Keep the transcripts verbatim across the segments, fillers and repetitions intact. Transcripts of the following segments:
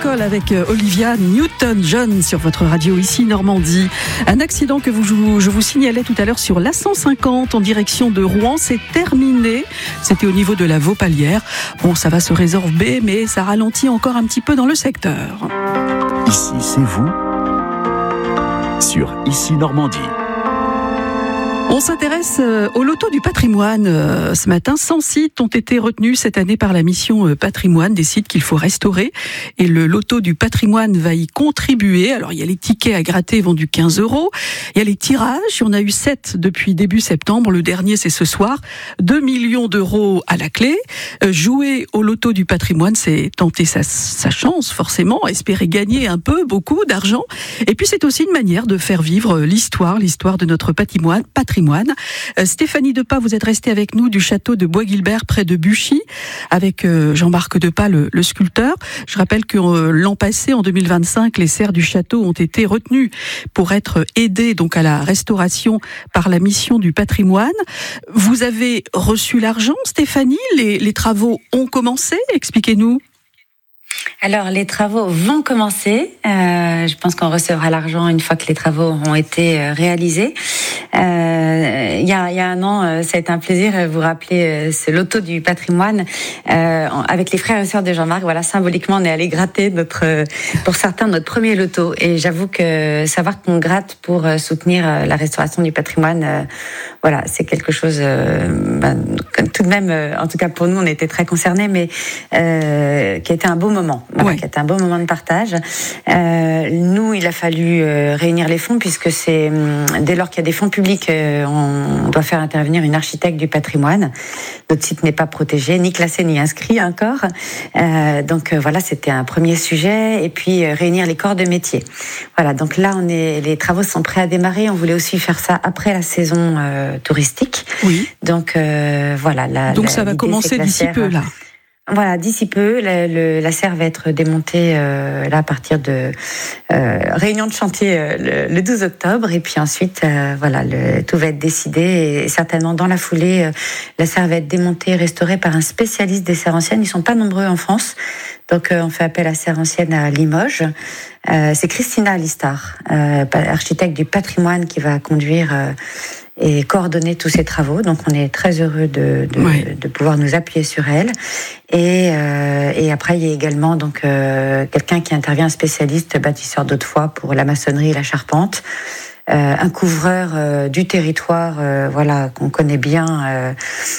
Cole avec Olivia Newton-John sur votre radio ici Normandie. Un accident que vous, je vous signalais tout à l'heure sur l'A cent cinquante en direction de Rouen, c'est terminé. C'était au niveau de la Vaupalière. Bon, ça va se résorber, mais ça ralentit encore un petit peu dans le secteur. Ici, c'est vous sur Ici Normandie. On s'intéresse au loto du patrimoine. Ce matin, cent sites ont été retenus cette année par la mission patrimoine, des sites qu'il faut restaurer. Et le loto du patrimoine va y contribuer. Alors, il y a les tickets à gratter vendus quinze euros. Il y a les tirages. Il y en a eu sept depuis début septembre. Le dernier, c'est ce soir. deux millions d'euros à la clé. Jouer au loto du patrimoine, c'est tenter sa, sa chance, forcément. Espérer gagner un peu, beaucoup d'argent. Et puis, c'est aussi une manière de faire vivre l'histoire, l'histoire de notre patrimoine, patrimoine. Euh, Stéphanie Depas, vous êtes restée avec nous du château de Bois-Guilbert près de Buchy avec euh, Jean-Marc Depas, le, le sculpteur. Je rappelle que euh, l'an passé, en deux mille vingt-cinq, les serres du château ont été retenues pour être aidées donc à la restauration par la mission du patrimoine. Vous avez reçu l'argent, Stéphanie? Les, les travaux ont commencé? Expliquez-nous. Alors, les travaux vont commencer. Euh, je pense qu'on recevra l'argent une fois que les travaux auront été euh, réalisés. Euh, il y a, il y a un an, euh, ça a été un plaisir de vous rappeler euh, ce loto du patrimoine euh, avec les frères et sœurs de Jean-Marc. Voilà, symboliquement, on est allé gratter notre, euh, pour certains, notre premier loto. Et j'avoue que savoir qu'on gratte pour euh, soutenir euh, la restauration du patrimoine, euh, voilà, c'est quelque chose. Euh, ben, tout de même, euh, en tout cas pour nous, on était très concernés, mais euh, qui a été un beau moment. Voilà, ouais. Qui a été un beau moment de partage. Euh, nous, il a fallu euh, réunir les fonds puisque c'est dès lors qu'il y a des fonds publics, euh, on doit faire intervenir une architecte du patrimoine. Notre site n'est pas protégé, ni classé, ni inscrit encore. Euh, donc euh, voilà, c'était un premier sujet. Et puis euh, réunir les corps de métier. Voilà, donc là, on est, les travaux sont prêts à démarrer. On voulait aussi faire ça après la saison euh, touristique. Oui. Donc euh, voilà. La, donc la, ça va commencer d'ici peu là. Voilà, d'ici peu, la, le, la serre va être démontée euh, là à partir de euh, réunion de chantier euh, le, le douze octobre, et puis ensuite, euh, voilà, le, tout va être décidé et certainement dans la foulée, euh, la serre va être démontée et restaurée par un spécialiste des serres anciennes. Ils sont pas nombreux en France, donc euh, on fait appel à serres anciennes à Limoges. Euh, c'est Christina Alistar, euh, architecte du patrimoine, qui va conduire euh, et coordonner tous ces travaux. Donc on est très heureux de, de, oui. de pouvoir nous appuyer sur elle. Et, euh, et après il y a également donc euh, quelqu'un qui intervient, un spécialiste bâtisseur d'autrefois pour la maçonnerie et la charpente. Euh, un couvreur euh, du territoire, euh, voilà, qu'on connaît bien, euh,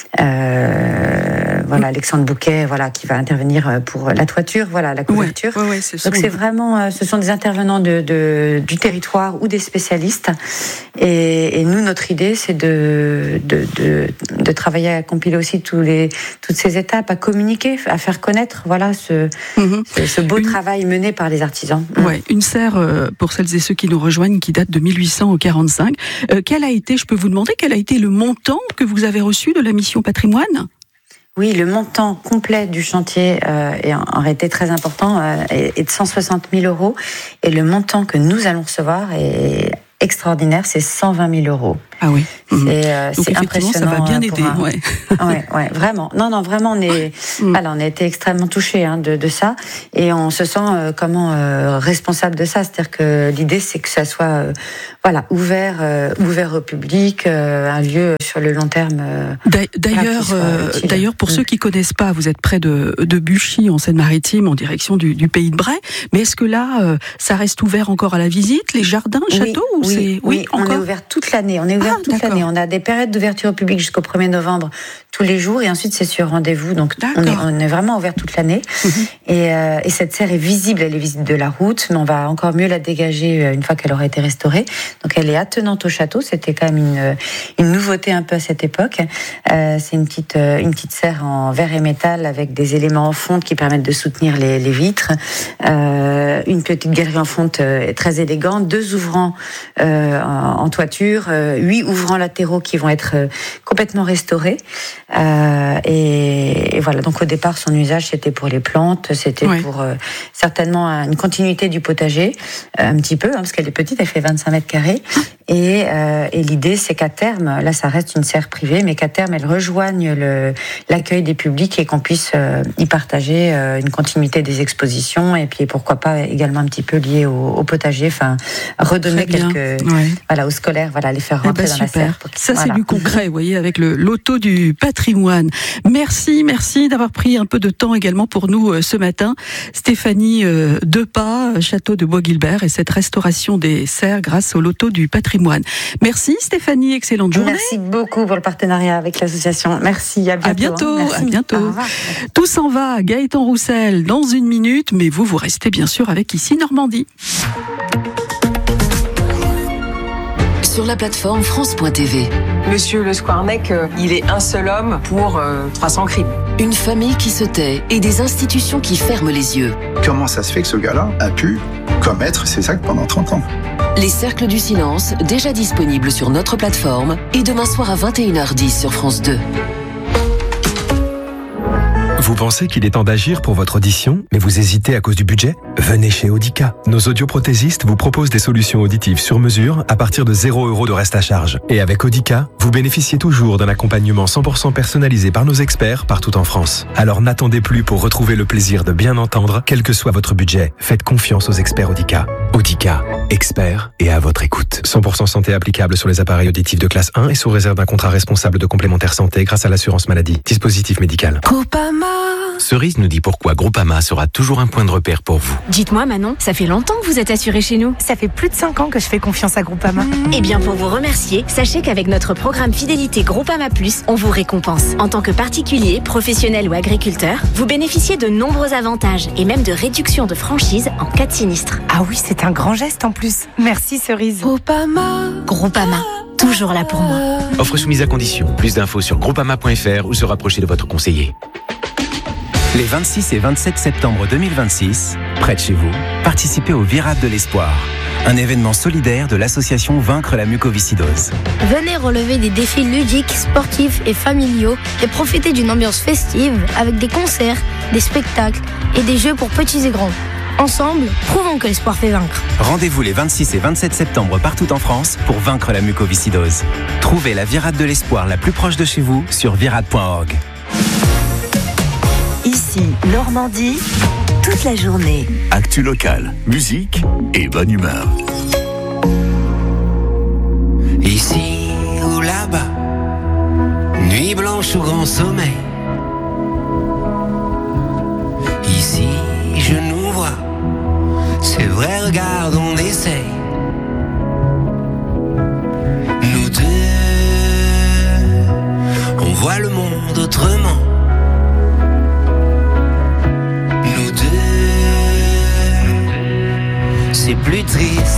euh, voilà, Alexandre Bouquet, voilà, qui va intervenir pour la toiture, voilà, la couverture. Ouais, ouais, ouais, c'est Donc c'est vraiment, euh, ce sont des intervenants de, de du territoire ou des spécialistes. Et, et nous, notre idée, c'est de, de de de travailler à compiler aussi tous les toutes ces étapes, à communiquer, à faire connaître, voilà, ce mm-hmm. ce, ce beau une... travail mené par les artisans. Ouais, une serre euh, pour celles et ceux qui nous rejoignent, qui date de mille huit cents quarante-cinq. Euh, quel a été, je peux vous demander, quel a été le montant que vous avez reçu de la mission patrimoine ? Oui, le montant complet du chantier euh, est en, en réalité très important, euh, est, est de cent soixante mille euros. Et le montant que nous allons recevoir est extraordinaire, c'est cent vingt mille euros. Ah oui. C'est, euh, c'est impressionnant. Ça va bien aider, un... ouais. ouais, ouais, vraiment. Non, non, vraiment, on est, mmh. alors, on a été extrêmement touchés hein, de, de ça, et on se sent euh, comment euh, responsable de ça. C'est-à-dire que l'idée, c'est que ça soit, euh, voilà, ouvert, euh, ouvert au public, euh, un lieu sur le long terme. Euh, d'ailleurs, euh, d'ailleurs, pour mmh. ceux qui connaissent pas, vous êtes près de, de Buchy, en Seine-Maritime, en direction du, du Pays de Bray. Mais est-ce que là, euh, ça reste ouvert encore à la visite, les jardins, le oui, château, ou oui, c'est, oui, oui, on encore est ouvert toute l'année. On est ouvert ah, toute d'accord. l'année. On a des périodes d'ouverture au public jusqu'au premier novembre tous les jours, et ensuite c'est sur rendez-vous. Donc on est, on est vraiment ouvert toute l'année. Mmh. Et, euh, et cette serre est visible, elle est visible de la route, mais on va encore mieux la dégager une fois qu'elle aura été restaurée. Donc elle est attenante au château. C'était quand même une, une nouveauté un peu à cette époque. Euh, c'est une petite, une petite serre en verre et métal avec des éléments en fonte qui permettent de soutenir les, les vitres. Euh, une petite galerie en fonte euh, très élégante, deux ouvrants euh, en, en toiture, euh, huit ouvrants latéraux qui vont être euh, complètement restaurés. Euh, et, et voilà, donc au départ, son usage, c'était pour les plantes, c'était oui. pour euh, certainement une continuité du potager, euh, un petit peu, hein, parce qu'elle est petite, elle fait vingt-cinq mètres carrés. Et, euh, et l'idée, c'est qu'à terme, là, ça reste une serre privée, mais qu'à terme, elle rejoigne le, l'accueil des publics et qu'on puisse euh, y partager euh, une continuité des expositions et puis pourquoi pas également un petit peu lié au, au potager, enfin redonner quelques, ouais. voilà, aux scolaires, voilà, les faire rentrer eh ben, dans super. la serre. Ça, voilà. c'est du concret, vous voyez, avec le loto du patrimoine. Merci, merci d'avoir pris un peu de temps également pour nous euh, ce matin. Stéphanie euh, Depas, château de Bois-Guilbert et cette restauration des serres grâce au loto du patrimoine. Merci Stéphanie, excellente journée. Merci beaucoup pour le partenariat avec l'association. Merci, à bientôt. À bientôt, hein. à bientôt. Tout s'en va, Gaëtan Roussel, dans une minute, mais vous, vous restez bien sûr avec Ici Normandie. Sur la plateforme France point T V. Monsieur Le Squarnec, euh, il est un seul homme pour euh, trois cents crimes. Une famille qui se tait et des institutions qui ferment les yeux. Comment ça se fait que ce gars-là a pu commettre ces actes pendant trente ans ? Les Cercles du Silence, déjà disponibles sur notre plateforme, et demain soir à vingt et une heures dix sur France deux. Vous pensez qu'il est temps d'agir pour votre audition, mais vous hésitez à cause du budget ? Venez chez Audica. Nos audioprothésistes vous proposent des solutions auditives sur mesure à partir de zéro euro de reste à charge. Et avec Audica, vous bénéficiez toujours d'un accompagnement cent pour cent personnalisé par nos experts partout en France. Alors n'attendez plus pour retrouver le plaisir de bien entendre, quel que soit votre budget. Faites confiance aux experts Audica. Audica, experts et à votre écoute. cent pour cent santé applicable sur les appareils auditifs de classe un et sous réserve d'un contrat responsable de complémentaire santé grâce à l'assurance maladie. Dispositif médical. Groupama. Cerise nous dit pourquoi Groupama sera toujours un point de repère pour vous. Dites-moi Manon, ça fait longtemps que vous êtes assurée chez nous. Ça fait plus de cinq ans que je fais confiance à Groupama. Mmh. Eh bien pour vous remercier, sachez qu'avec notre programme Fidélité Groupama Plus, on vous récompense. En tant que particulier, professionnel ou agriculteur, vous bénéficiez de nombreux avantages et même de réductions de franchise en cas de sinistre. Ah oui, c'est un grand geste en plus. Merci Cerise. Groupama. Groupama. Toujours là pour moi. Offre soumise à condition. Plus d'infos sur groupama point f r ou se rapprocher de votre conseiller. Les vingt-six et vingt-sept septembre deux mille vingt-six, près de chez vous, participez au Virade de l'Espoir, un événement solidaire de l'association Vaincre la mucoviscidose. Venez relever des défis ludiques, sportifs et familiaux et profiter d'une ambiance festive avec des concerts, des spectacles et des jeux pour petits et grands. Ensemble, prouvons que l'espoir fait vaincre. Rendez-vous les vingt-six et vingt-sept septembre partout en France pour vaincre la mucoviscidose. Trouvez la Virade de l'Espoir la plus proche de chez vous sur virade point org. Ici, Normandie, toute la journée. Actu locale, musique et bonne humeur. Ici ou là-bas, nuit blanche ou grand sommeil. Ici, je nous vois, c'est vrai, regarde, on essaye. Nous deux, on voit le monde autrement. C'est plus triste